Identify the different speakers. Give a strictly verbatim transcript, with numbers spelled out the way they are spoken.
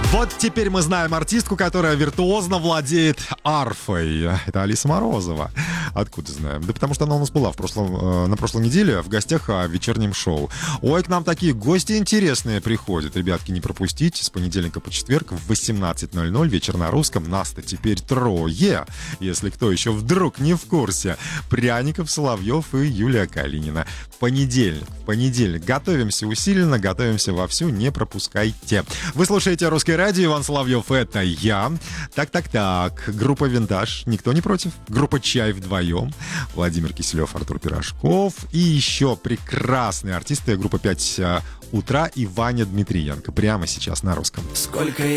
Speaker 1: Вот теперь мы знаем артистку, которая виртуозно владеет арфой. Это Алиса Морозова. Откуда знаем? Да потому что она у нас была в прошлом, на прошлой неделе в гостях о вечернем шоу. Ой, к нам такие гости интересные приходят. Ребятки, не пропустите. С понедельника по четверг в восемнадцать ноль ноль вечер на русском. Нас-то теперь трое. Если кто еще вдруг не в курсе. Пряников, Соловьев и Юлия Калинина. Понедельник. Понедельник. Готовимся усиленно, готовимся вовсю. Не пропускайте. Вы слушаете «Русское радио». Иван Соловьев, это я. Так-так-так. Группа «Винтаж». Никто не против. Группа «Чай» вдвоем. Владимир Киселев, Артур Пирожков. И еще прекрасные артисты. Группа «Пять утра» и Ваня Дмитриенко. Прямо сейчас на русском.
Speaker 2: Сколько